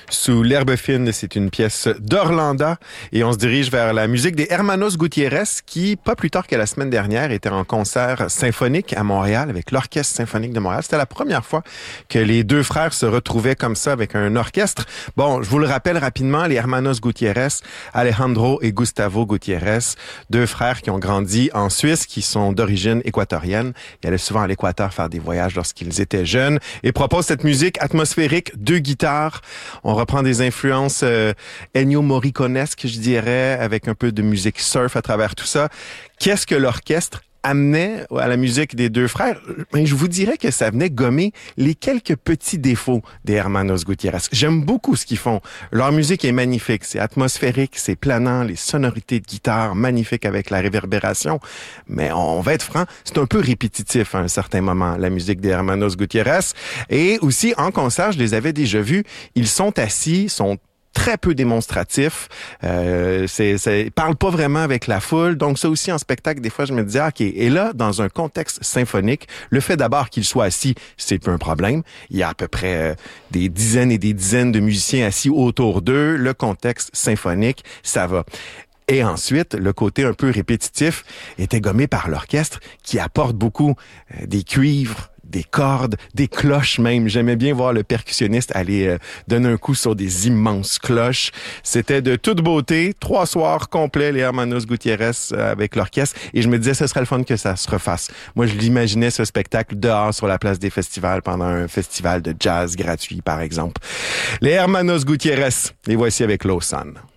Sous l'herbe fine, c'est une pièce d'Orlanda et on se dirige vers la musique des Hermanos Gutiérrez qui, pas plus tard que la semaine dernière, étaient en concert symphonique à Montréal avec l'Orchestre symphonique de Montréal. C'était la première fois que les deux frères se retrouvaient comme ça avec un orchestre. Bon, je vous le rappelle rapidement, les Hermanos Gutiérrez, Alejandro et Gustavo Gutiérrez, deux frères qui ont grandi en Suisse, qui sont d'origine équatorienne. Ils allaient souvent à l'Équateur faire des voyages lorsqu'ils étaient jeunes et proposent cette musique atmosphérique, deux guitares. On reprend des influences Ennio Morriconesques, je dirais, avec un peu de musique surf à travers tout ça. Qu'est-ce que l'orchestre amenait à la musique des deux frères? Mais je vous dirais que ça venait gommer les quelques petits défauts des Hermanos Gutiérrez. J'aime beaucoup ce qu'ils font. Leur musique est magnifique. C'est atmosphérique, c'est planant, les sonorités de guitare magnifiques avec la réverbération. Mais on va être franc, c'est un peu répétitif à un certain moment, la musique des Hermanos Gutiérrez. Et aussi, en concert, je les avais déjà vus. Ils sont assis, sont très peu démonstratif, ils parlent pas vraiment avec la foule, donc ça aussi en spectacle, des fois je me disais, ok, et là, dans un contexte symphonique, le fait d'abord qu'ils soient assis, c'est pas un problème, il y a à peu près des dizaines et des dizaines de musiciens assis autour d'eux, le contexte symphonique, ça va. Et ensuite, le côté un peu répétitif était gommé par l'orchestre qui apporte beaucoup des cuivres, des cordes, des cloches même. J'aimais bien voir le percussionniste aller donner un coup sur des immenses cloches. C'était de toute beauté. 3 soirs complets, les Hermanos Gutiérrez avec l'orchestre. Et je me disais, ce serait le fun que ça se refasse. Moi, je l'imaginais, ce spectacle, dehors sur la place des festivals pendant un festival de jazz gratuit, par exemple. Les Hermanos Gutiérrez, les voici avec Lausanne.